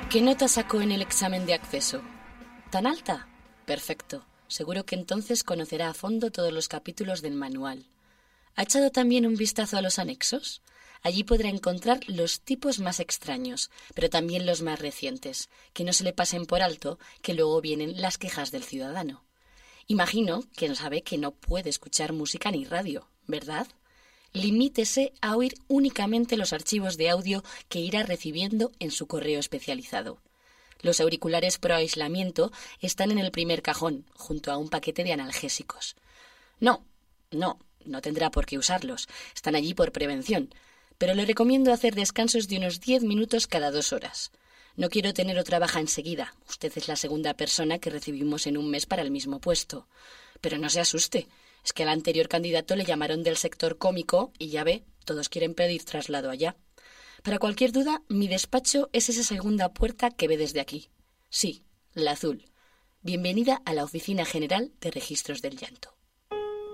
¿Qué nota sacó en el examen de acceso? ¿Tan alta? Perfecto. Seguro que entonces conocerá a fondo todos los capítulos del manual. ¿Ha echado también un vistazo a los anexos? Allí podrá encontrar los tipos más extraños, pero también los más recientes, que no se le pasen por alto, que luego vienen las quejas del ciudadano. Imagino que no sabe que no puede escuchar música ni radio, ¿verdad? Limítese a oír únicamente los archivos de audio que irá recibiendo en su correo especializado. Los auriculares pro aislamiento están en el primer cajón, junto a un paquete de analgésicos. No tendrá por qué usarlos. Están allí por prevención. Pero le recomiendo hacer descansos de unos 10 minutos cada 2 horas. No quiero tener otra baja enseguida. Usted es la segunda persona que recibimos en un mes para el mismo puesto. Pero no se asuste. Es que al anterior candidato le llamaron del sector cómico y ya ve, todos quieren pedir traslado allá. Para cualquier duda, mi despacho es esa segunda puerta que ve desde aquí. Sí, la azul. Bienvenida a la Oficina General de Registros del Llanto.